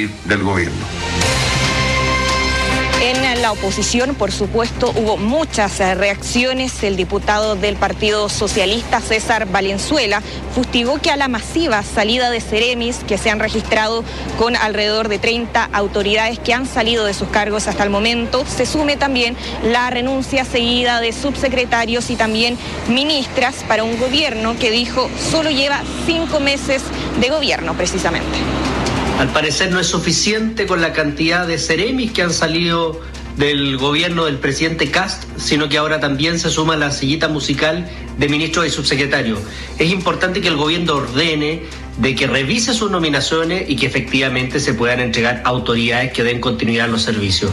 salir del gobierno. En la oposición, por supuesto, hubo muchas reacciones. El diputado del Partido Socialista, César Valenzuela, fustigó que a la masiva salida de Ceremis, que se han registrado con alrededor de 30 autoridades que han salido de sus cargos hasta el momento, se sume también la renuncia seguida de subsecretarios y también ministras para un gobierno que dijo solo lleva 5 meses de gobierno, precisamente. Al parecer no es suficiente con la cantidad de Ceremis que han salido del gobierno del presidente Kast, sino que ahora también se suma la sillita musical de ministros y subsecretarios. Es importante que el gobierno ordene, de que revise sus nominaciones y que efectivamente se puedan entregar autoridades que den continuidad a los servicios.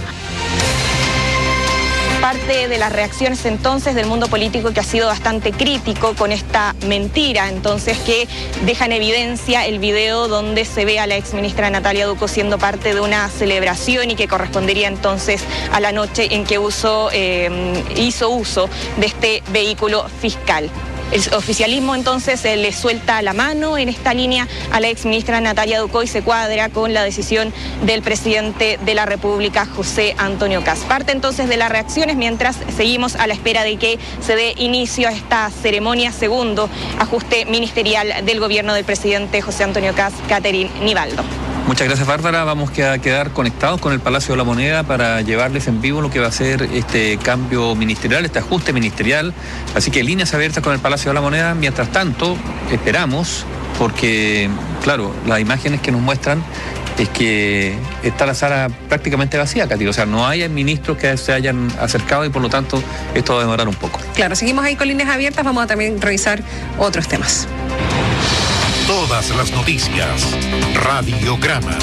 Parte de las reacciones entonces del mundo político, que ha sido bastante crítico con esta mentira, entonces, que deja en evidencia el video donde se ve a la exministra Natalia Ducó siendo parte de una celebración y que correspondería entonces a la noche en que hizo uso de este vehículo fiscal. El oficialismo entonces le suelta la mano en esta línea a la exministra Natalia Ducó y se cuadra con la decisión del presidente de la República, José Antonio Kast. Parte entonces de las reacciones mientras seguimos a la espera de que se dé inicio a esta ceremonia, segundo ajuste ministerial del gobierno del presidente José Antonio Kast. Catherine Nivaldo. Muchas gracias, Bárbara. Vamos a quedar conectados con el Palacio de la Moneda para llevarles en vivo lo que va a ser este cambio ministerial, este ajuste ministerial. Así que líneas abiertas con el Palacio de la Moneda. Mientras tanto, esperamos, porque, claro, las imágenes que nos muestran es que está la sala prácticamente vacía, Katy. O sea, no hay ministros que se hayan acercado y por lo tanto esto va a demorar un poco. Claro, seguimos ahí con líneas abiertas. Vamos a también revisar otros temas. Todas las noticias. Radiograma.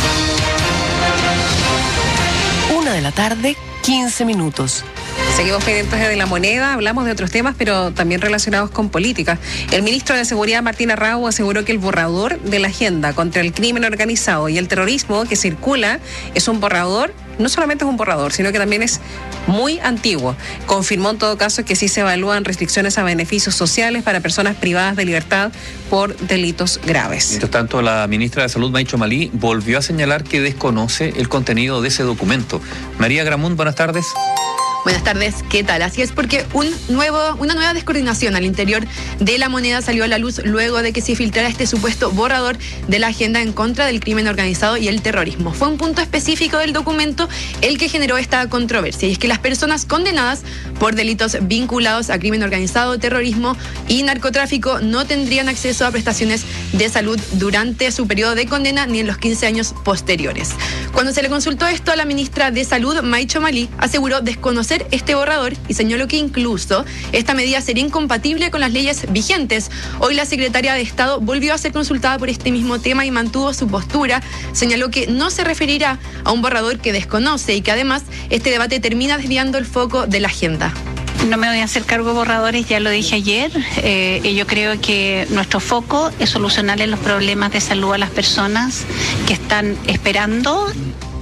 1:15 p.m. Seguimos pendientes de La Moneda, hablamos de otros temas, pero también relacionados con política. El ministro de Seguridad, Martín Arrau, aseguró que el borrador de la agenda contra el crimen organizado y el terrorismo que circula es un borrador, no solamente es un borrador, sino que también es muy antiguo. Confirmó en todo caso que sí se evalúan restricciones a beneficios sociales para personas privadas de libertad por delitos graves. Mientras tanto, la ministra de Salud, Maicho Malí, volvió a señalar que desconoce el contenido de ese documento. María Gramún, buenas tardes. Buenas tardes, ¿qué tal? Así es, porque una nueva descoordinación al interior de La Moneda salió a la luz luego de que se filtrara este supuesto borrador de la agenda en contra del crimen organizado y el terrorismo. Fue un punto específico del documento el que generó esta controversia, y es que las personas condenadas por delitos vinculados a crimen organizado, terrorismo y narcotráfico no tendrían acceso a prestaciones de salud durante su periodo de condena ni en los 15 años posteriores. Cuando se le consultó esto a la ministra de Salud, Maicho Malí, aseguró desconocer este borrador y señaló que incluso esta medida sería incompatible con las leyes vigentes. Hoy la secretaria de Estado volvió a ser consultada por este mismo tema y mantuvo su postura. Señaló que no se referirá a un borrador que desconoce y que además este debate termina desviando el foco de la agenda. No me voy a hacer cargo de borradores, ya lo dije ayer. Y yo creo que nuestro foco es solucionarle los problemas de salud a las personas que están esperando.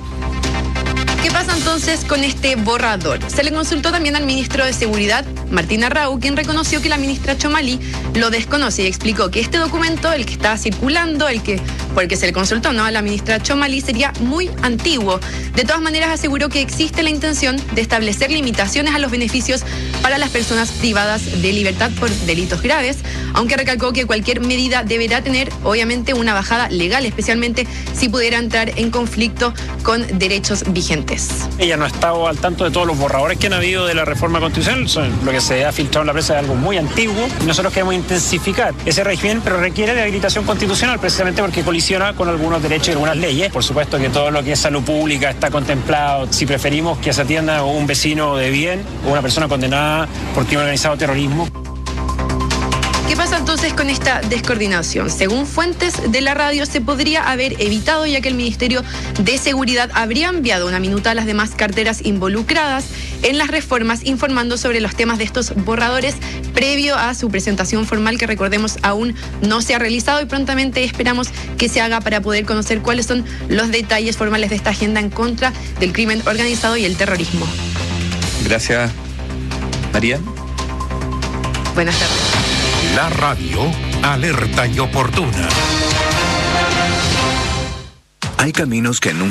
¿Qué pasa entonces con este borrador? Se le consultó también al ministro de Seguridad, Martín Arrau, quien reconoció que la ministra Chomalí lo desconoce y explicó que este documento, el que está circulando, por el que se le consultó, ¿no?, a la ministra Chomalí, sería muy antiguo. De todas maneras, aseguró que existe la intención de establecer limitaciones a los beneficios para las personas privadas de libertad por delitos graves, aunque recalcó que cualquier medida deberá tener, obviamente, una bajada legal, especialmente si pudiera entrar en conflicto con derechos vigentes. Ella no ha estado al tanto de todos los borradores que han habido de la reforma constitucional. Lo que se ha filtrado en la prensa es algo muy antiguo. Nosotros queremos intensificar ese régimen, pero requiere de habilitación constitucional, precisamente porque colisiona con algunos derechos y algunas leyes. Por supuesto que todo lo que es salud pública está contemplado. Si preferimos que se atienda un vecino de bien o una persona condenada por crimen organizado o terrorismo. ¿Qué pasa entonces con esta descoordinación? Según fuentes de la radio, se podría haber evitado, ya que el Ministerio de Seguridad habría enviado una minuta a las demás carteras involucradas en las reformas, informando sobre los temas de estos borradores previo a su presentación formal, que recordemos aún no se ha realizado, y prontamente esperamos que se haga para poder conocer cuáles son los detalles formales de esta agenda en contra del crimen organizado y el terrorismo. Gracias, María. Buenas tardes. La radio, alerta y oportuna. Hay caminos que nunca